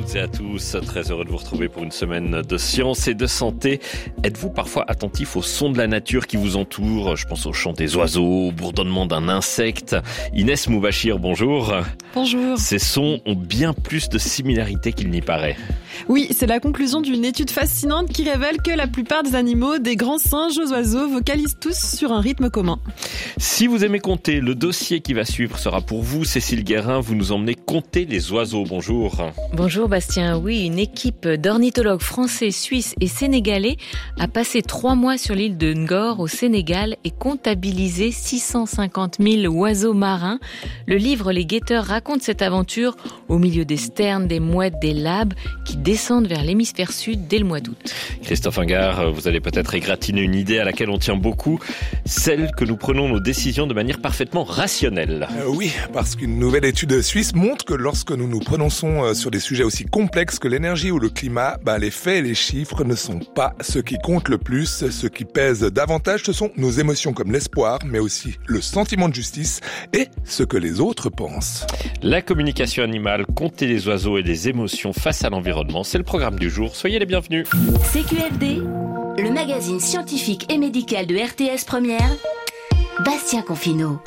toutes et à tous, très heureux de vous retrouver pour une semaine de science et de santé. Êtes-vous parfois attentif au son de la nature qui vous entoure? Je pense au chant des oiseaux, au bourdonnement d'un insecte. Inès Moubachir, bonjour. Bonjour. Ces sons ont bien plus de similarités qu'il n'y paraît. Oui, c'est la conclusion d'une étude fascinante qui révèle que la plupart des animaux, des grands singes aux oiseaux, vocalisent tous sur un rythme commun. Si vous aimez compter, le dossier qui va suivre sera pour vous. Cécile Guérin, vous nous emmenez compter les oiseaux. Bonjour. Bonjour Bastien. Oui, une équipe d'ornithologues français, suisses et sénégalais a passé 3 mois sur l'île de Ngor au Sénégal et comptabilisé 650 000 oiseaux marins. Le livre Les Guetteurs raconte cette aventure au milieu des sternes, des mouettes, des labes qui descendent vers l'hémisphère sud dès le mois d'août. Christophe Ingard, vous allez peut-être égratigner une idée à laquelle on tient beaucoup, celle que nous prenons nos décisions de manière parfaitement rationnelle. Oui, parce qu'une nouvelle étude suisse montre que lorsque nous nous prononçons sur des sujets aussi complexes que l'énergie ou le climat, les faits et les chiffres ne sont pas ce qui compte le plus. Ce qui pèse davantage, ce sont nos émotions comme l'espoir, mais aussi le sentiment de justice et ce que les autres pensent. La communication animale, compter les oiseaux et les émotions face à l'environnement, c'est le programme du jour. Soyez les bienvenus. CQFD, le magazine scientifique et médical de RTS Première, Bastien Confineau.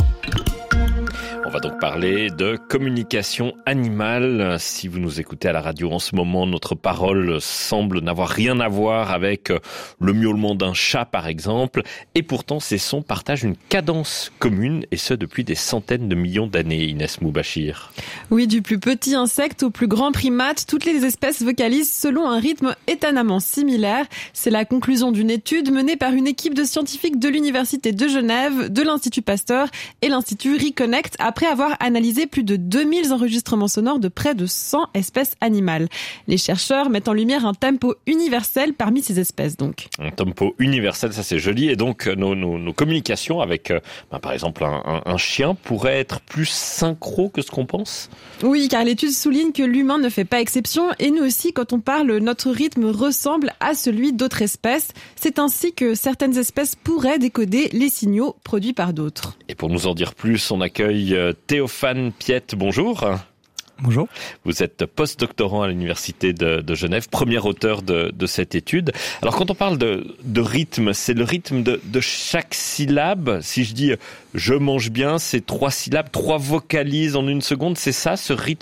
On va donc parler de communication animale. Si vous nous écoutez à la radio en ce moment, notre parole semble n'avoir rien à voir avec le miaulement d'un chat par exemple. Et pourtant, ces sons partagent une cadence commune et ce depuis des centaines de millions d'années, Inès Moubachir. Oui, du plus petit insecte au plus grand primate, toutes les espèces vocalisent selon un rythme étonnamment similaire. C'est la conclusion d'une étude menée par une équipe de scientifiques de l'Université de Genève, de l'Institut Pasteur et l'Institut Reconnect après avoir analysé plus de 2000 enregistrements sonores de près de 100 espèces animales. Les chercheurs mettent en lumière un tempo universel parmi ces espèces donc. Un tempo universel, ça c'est joli. Et donc nos communications avec par exemple un chien pourraient être plus synchro que ce qu'on pense? Oui, car l'étude souligne que l'humain ne fait pas exception et nous aussi, quand on parle, notre rythme ressemble à celui d'autres espèces. C'est ainsi que certaines espèces pourraient décoder les signaux produits par d'autres. Et pour nous en dire plus, on accueille Théophane Piette. Bonjour. Bonjour. Vous êtes post-doctorant à l'Université de Genève, premier auteur de cette étude. Alors quand on parle de rythme, c'est le rythme de chaque syllabe. Si je dis « je mange bien », c'est 3 syllabes, 3 vocalises en une seconde. C'est ça, ce rythme-là ?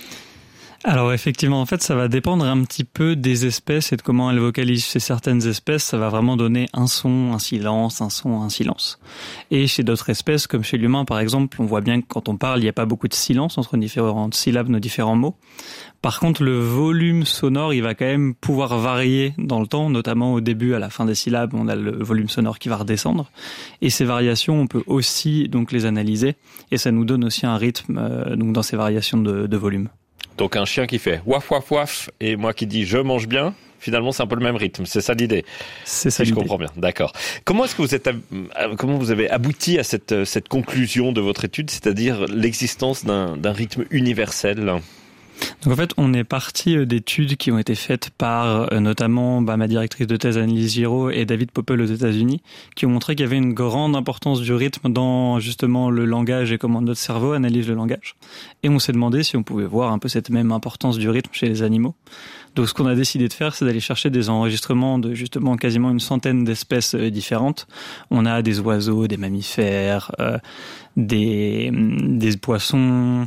Alors effectivement, en fait, ça va dépendre un petit peu des espèces et de comment elles vocalisent. Chez certaines espèces, ça va vraiment donner un son, un silence, un son, un silence. Et chez d'autres espèces, comme chez l'humain par exemple, on voit bien que quand on parle, il n'y a pas beaucoup de silence entre différentes syllabes, nos différents mots. Par contre, le volume sonore, il va quand même pouvoir varier dans le temps, notamment au début, à la fin des syllabes, on a le volume sonore qui va redescendre. Et ces variations, on peut aussi donc les analyser, et ça nous donne aussi un rythme donc dans ces variations de volume. Donc un chien qui fait waf waf waf et moi qui dis je mange bien, finalement c'est un peu le même rythme, c'est ça l'idée. C'est ça si l'idée. Je comprends bien, d'accord. Comment est-ce que comment vous avez abouti à cette conclusion de votre étude, c'est-à-dire l'existence d'un rythme universel ? Donc en fait, on est parti d'études qui ont été faites par notamment ma directrice de thèse Annelise Giraud et David Poppel aux États-Unis, qui ont montré qu'il y avait une grande importance du rythme dans justement le langage et comment notre cerveau analyse le langage. Et on s'est demandé si on pouvait voir un peu cette même importance du rythme chez les animaux. Donc ce qu'on a décidé de faire, c'est d'aller chercher des enregistrements de justement quasiment une centaine d'espèces différentes. On a des oiseaux, des mammifères, des poissons,